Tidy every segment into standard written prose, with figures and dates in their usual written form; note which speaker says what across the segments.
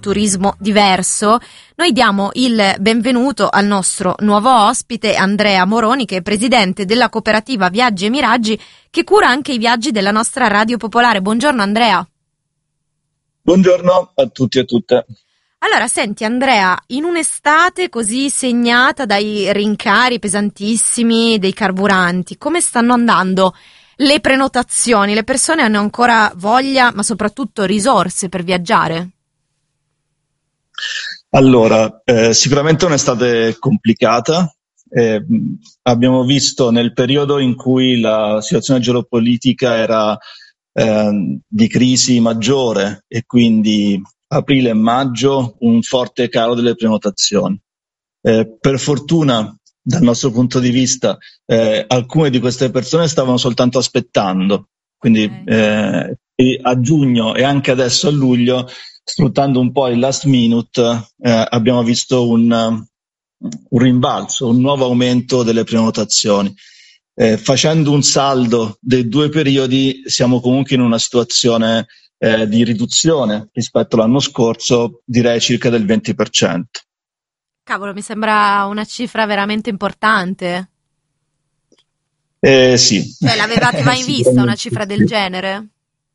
Speaker 1: turismo diverso, noi diamo il benvenuto al nostro nuovo ospite Andrea Moroni, che è presidente della cooperativa Viaggi e Miraggi, che cura anche i viaggi della nostra Radio Popolare. Buongiorno Andrea.
Speaker 2: Buongiorno a tutti e a tutte.
Speaker 1: Allora, senti Andrea, in un'estate così segnata dai rincari pesantissimi dei carburanti, come stanno andando le prenotazioni? Le persone hanno ancora voglia, ma soprattutto risorse per viaggiare?
Speaker 2: Allora, sicuramente è un'estate complicata. Abbiamo visto nel periodo in cui la situazione geopolitica era di crisi maggiore e quindi aprile e maggio un forte calo delle prenotazioni. Per fortuna, dal nostro punto di vista, alcune di queste persone stavano soltanto aspettando, quindi a giugno e anche adesso a luglio, sfruttando un po' il last minute, abbiamo visto un rimbalzo, un nuovo aumento delle prenotazioni. Facendo un saldo dei due periodi, siamo comunque in una situazione di riduzione rispetto all'anno scorso, direi circa del 20%.
Speaker 1: Cavolo, mi sembra una cifra veramente importante.
Speaker 2: Sì.
Speaker 1: Cioè, l'avevate mai vista una cifra del genere?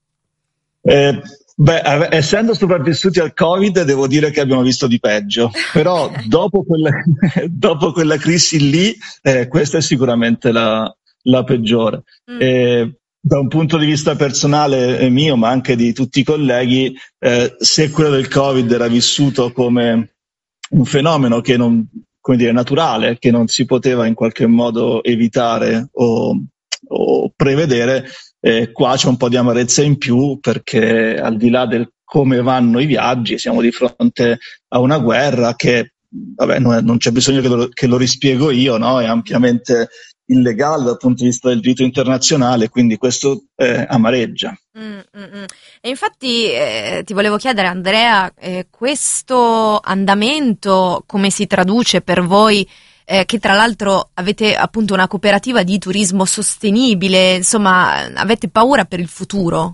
Speaker 2: Essendo sopravvissuti al Covid, devo dire che abbiamo visto di peggio, però dopo quella crisi lì, questa è sicuramente la peggiore. Da un punto di vista personale mio, ma anche di tutti i colleghi, se quello del Covid era vissuto come un fenomeno che non, come dire, naturale, che non si poteva in qualche modo evitare o prevedere, qua c'è un po' di amarezza in più, perché al di là del come vanno i viaggi, siamo di fronte a una guerra che, vabbè, non c'è bisogno che lo rispiego io, no? È ampiamente illegale dal punto di vista del diritto internazionale, quindi questo amareggia.
Speaker 1: E infatti ti volevo chiedere, Andrea, questo andamento come si traduce per voi, che tra l'altro avete appunto una cooperativa di turismo sostenibile, insomma, avete paura per il futuro?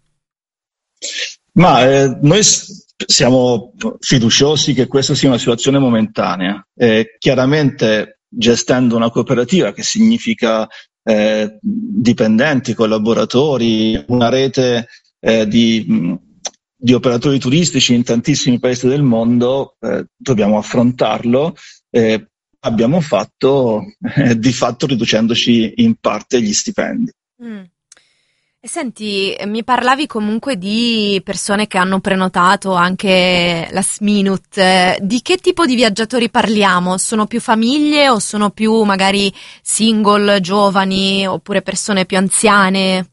Speaker 2: Ma noi siamo fiduciosi che questa sia una situazione momentanea. Chiaramente, gestendo una cooperativa, che significa dipendenti, collaboratori, una rete di operatori turistici in tantissimi paesi del mondo, dobbiamo affrontarlo. Abbiamo fatto di fatto riducendoci in parte gli stipendi.
Speaker 1: E senti, mi parlavi comunque di persone che hanno prenotato anche last minute. Di che tipo di viaggiatori parliamo? Sono più famiglie o sono più magari single, giovani, oppure persone più anziane?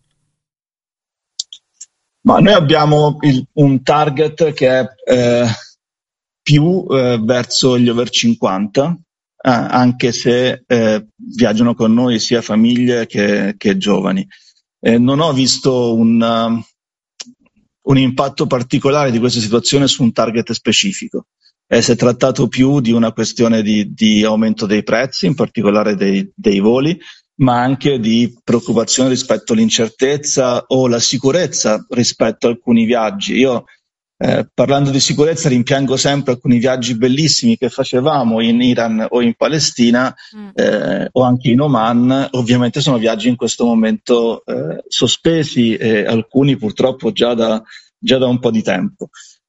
Speaker 2: Ma noi abbiamo un target che è più verso gli over 50, anche se viaggiano con noi sia famiglie che giovani. Non ho visto un impatto particolare di questa situazione su un target specifico. Si è trattato più di una questione di aumento dei prezzi, in particolare dei voli, ma anche di preoccupazione rispetto all'incertezza o la sicurezza rispetto a alcuni viaggi. Io, parlando di sicurezza, rimpiango sempre alcuni viaggi bellissimi che facevamo in Iran o in Palestina, o anche in Oman. Ovviamente sono viaggi in questo momento sospesi, e alcuni purtroppo già da un po' di tempo.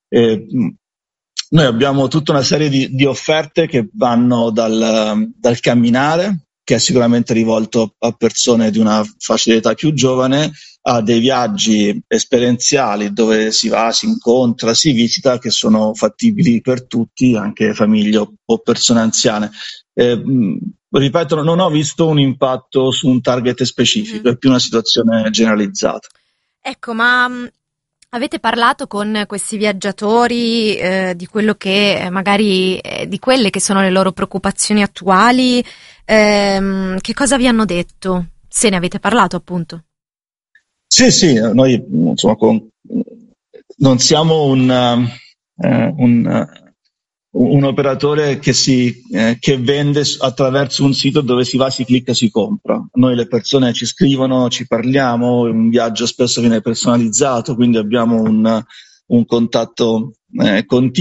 Speaker 2: Noi abbiamo tutta una serie di offerte che vanno dal camminare, che è sicuramente rivolto a persone di una fascia di età più giovane, a dei viaggi esperienziali dove si va, si incontra, si visita, che sono fattibili per tutti, anche famiglie o persone anziane. Ripeto, non ho visto un impatto su un target specifico, è più una situazione generalizzata.
Speaker 1: Ecco, ma avete parlato con questi viaggiatori di quello che magari di quelle che sono le loro preoccupazioni attuali? Che cosa vi hanno detto? Se ne avete parlato, appunto.
Speaker 2: Sì, noi insomma non siamo un operatore che vende attraverso un sito dove si va, si clicca, si compra. Noi, le persone ci scrivono, ci parliamo, un viaggio spesso viene personalizzato, quindi abbiamo un contatto continuo.